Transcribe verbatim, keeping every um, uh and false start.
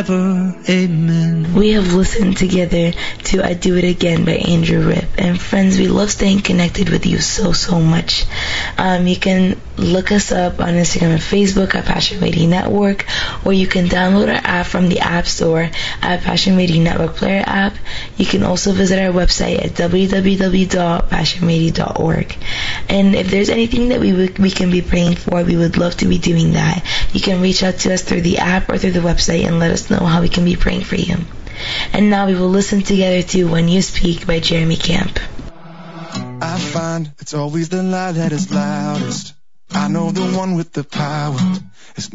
forever. Amen. We have listened together to I Do It Again by Andrew Rip. And friends, we love staying connected with you so, so much. Um, you can look us up on Instagram and Facebook at Passion Radio Network, or you can download our app from the App Store at Passion Radio Network Player app. You can also visit our website at w w w dot passion radio dot org. And if there's anything that we w- we can be praying for, we would love to be doing that. You can reach out to us through the app or through the website and let us know how we can be praying for you. And now we will listen together to When You Speak by Jeremy Camp. I find it's always the lie that is loudest. I know the one with the power. It's